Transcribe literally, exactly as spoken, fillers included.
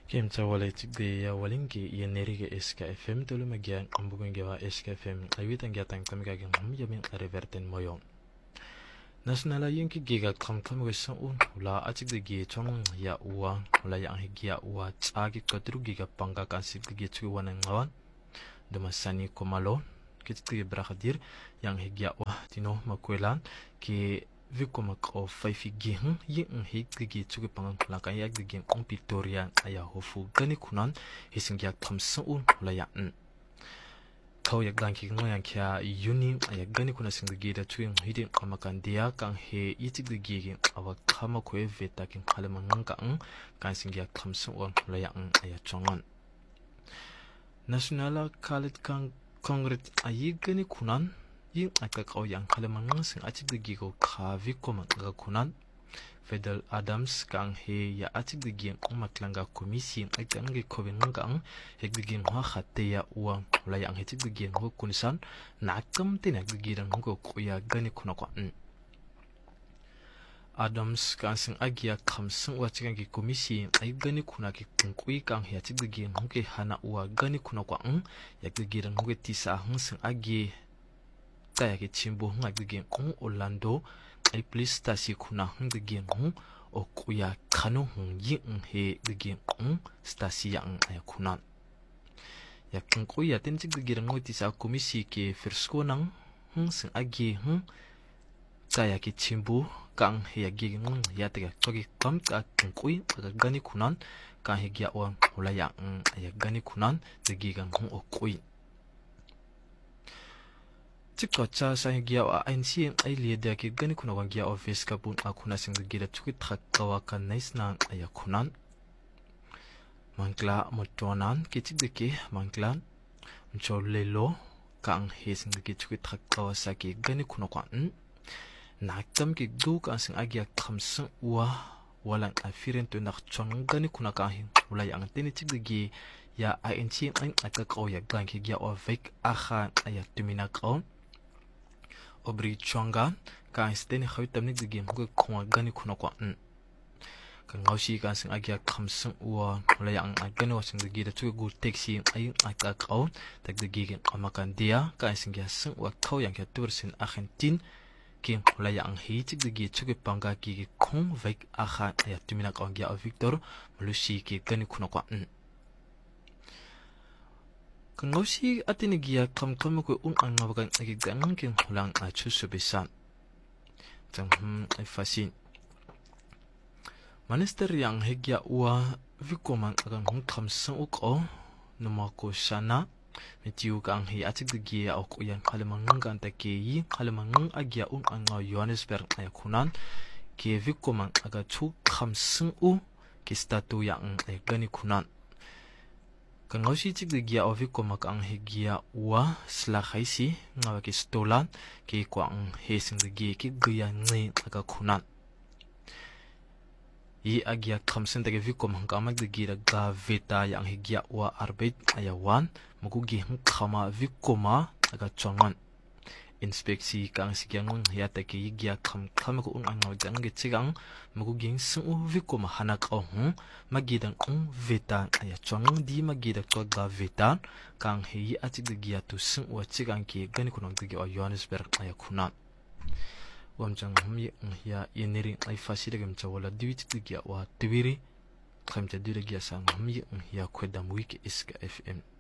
Kim tawale tigde ya walingi ya nerige eska F M tolu magyan ambugun gewa eska F M awitan gyatang tamiga ngam yamin reverten moyon nationala yinki giga kam kam wesan un la atigde gi chong ya uwa la yang higia uwa tsagi kadru giga panga kan sigge tu wana ngawan de masani komalo kitri brahadir yang higia uwa tino makwelan ki vu comme au faifi gihin yin hik gi tsugi pangan la kan yak gi on pitoria aya hofu gani kunan hisin yak thamsun un la ya n kaw yak dan ki ngoyan kya yuni aya gani kuna sing gi da tuin hidin amakan dia kan he yiti gi gi awa kama ko veta kin kalman ngka an kan sing yak thamsun un la ya n aya chongan nationala kalit kan kongret ayi gani kunan yin aka kaw yang kalamangang sing atig de gigo khavi koma ga kunan Federal Adams kang he ya atig de gien maklanga komisi aka ngi kobe ngang hek de gien ha khatte ya uwa la yang hetig de gien ho kunsan na kam tin ak de giran ho ko ya gani kuna kwa Adams kang sing agia khamsung wa chigang gi komisi ai gani kuna ki kunkui kang he atig de gien ho ke hana uwa gani kuna kwa yak de giran ho ke tisa hang sing agi kaya ke chimbo nga gegen on Orlando ai police station kuna hung gegen hung o kuya kanu hung yin he gegen on station yang ay kuna ya kan kuya tin sig gegen ngoti sa komisi ke firsko nang hung sing agi hung kaya ke chimbo kang he ya gegen hung ya tega togi kam ka kan kuy ka gani kunan ka he gya on hola ya ay gani kunan gegen hung o kuy Tikotcha sa higia wa N C M ai lieda ki gani kuna wangia office kapun akuna sing gida tuki thakkawa kan naisna aya kunan mangla motonan kitidike manglan mcholelo kang he sing gi tuki thakkawa sa ki gani kuna kwan naktam ki du kan sing agia khamsun wa walang afiren to nak chong gani kuna ka hin wala yang tini tigigi ya I N C M ai akakaw ya gan ki gia ofik akha aya tumina kaw obri chonga kan steni khawtam ni gem ko khwa gani kuna kwa n kan ngaushi kan sing agya khamsung wa la yang agani wa sing gi da tu gu taxi ai aka qaw tak de gi amakan dia kan sing ya sung wa khaw yang ya tur sin argentin kim la yang hi tik de gi chu panga gi khong vek akha ya tumina ka ngya victor mulushi ki gani kuna kwa n kan ngaushi atini giya kam kam ko un an ngabakan agi ganang kin hulang a chusu bisan tang hm ai fasin minister yang hegya wa vikoman agan hung khamsan uko numako shana mitiu kang hi atik giya ok yan khalamang kan ta ke yi khalamang agya un an nga johannesburg ay kunan ke vikoman aga chu khamsan u ki statu yang ay gani kunan kan ngaushi tik de gia ovi koma kang he gia wa sla khaisi ngawa ki stolan ki kwang he sing de gi ki gya ngi aka khunan yi agya khamsen de vi koma ka mak de gi da ga veta yang he gia wa arbeit ayawan muku gi khama vi koma aka chongan inspeksi kang sigyang ya ta ki gya kham kham ko un ang jang ge chigang mugu ging su vi ko ma hanak o hu magidang un veta ya chong di magida to ga veta kang he ati de gya tu su wa chigang ki gani ko nong de o Johannesburg ya kuna wam jang hum ya yeneri ai fasi de gam chawala diwit de gya wa tibiri kham ta de gya sang hum ya kwedam wiki iska F M